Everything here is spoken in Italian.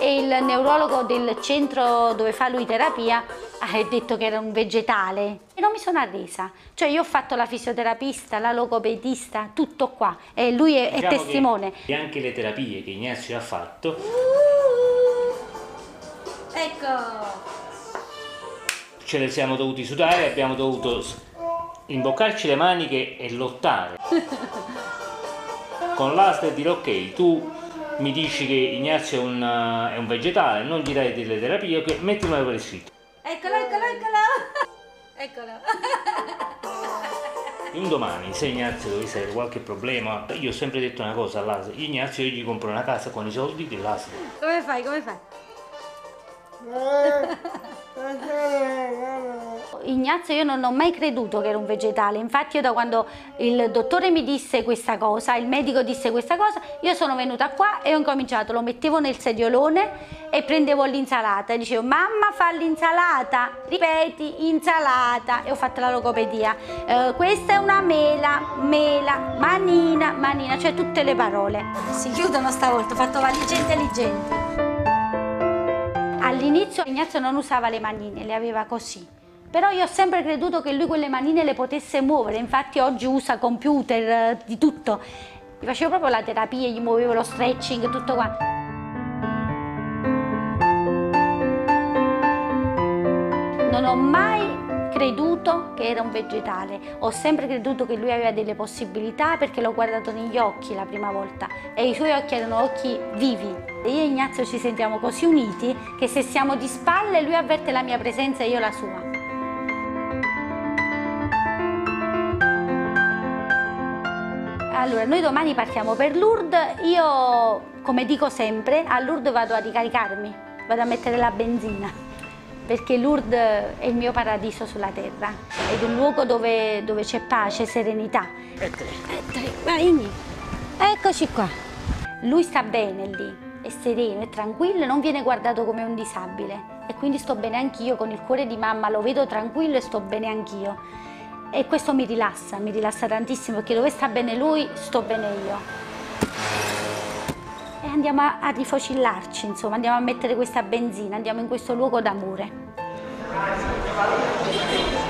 e il neurologo del centro dove fa lui terapia ha detto che era un vegetale e non mi sono arresa, cioè io ho fatto la fisioterapista, la logopedista, tutto qua e lui è testimone. E anche le terapie che Ignazio ha fatto. Ecco! Ce le siamo dovuti sudare, abbiamo dovuto imboccarci le maniche e lottare con l'asta e dire ok, tu mi dici che Ignazio è un vegetale, non gli dai delle terapie, ok, mettimelo per iscritto. Eccolo! Un domani, se Ignazio dovesse avere qualche problema, io ho sempre detto una cosa all'ASL, Ignazio io gli compro una casa con i soldi dell'ASL. Come fai? Ignazio, io non ho mai creduto che era un vegetale, infatti io da quando il dottore mi disse questa cosa, il medico disse questa cosa, io sono venuta qua e ho incominciato, lo mettevo nel sediolone e prendevo l'insalata e dicevo mamma fa l'insalata, ripeti insalata e ho fatto la logopedia, questa è una mela, manina, cioè tutte le parole. Si chiudono stavolta, ho fatto valigie intelligenti. All'inizio Ignazio non usava le manine, le aveva così. Però io ho sempre creduto che lui quelle manine le potesse muovere, infatti oggi usa computer, di tutto. Gli facevo proprio la terapia, gli muovevo lo stretching, tutto quanto. Non ho mai creduto che era un vegetale, ho sempre creduto che lui aveva delle possibilità perché l'ho guardato negli occhi la prima volta e i suoi occhi erano occhi vivi. E io e Ignazio ci sentiamo così uniti che se siamo di spalle lui avverte la mia presenza e io la sua. Allora, noi domani partiamo per Lourdes, io come dico sempre a Lourdes vado a ricaricarmi, vado a mettere la benzina. Perché Lourdes è il mio paradiso sulla terra, ed un luogo dove c'è pace, serenità. Vai, eccoci qua. Lui sta bene lì, è sereno, è tranquillo, non viene guardato come un disabile. E quindi sto bene anch'io, con il cuore di mamma lo vedo tranquillo e sto bene anch'io. E questo mi rilassa tantissimo, perché dove sta bene lui, sto bene io. E andiamo a rifocillarci, insomma, andiamo a mettere questa benzina, andiamo in questo luogo d'amore.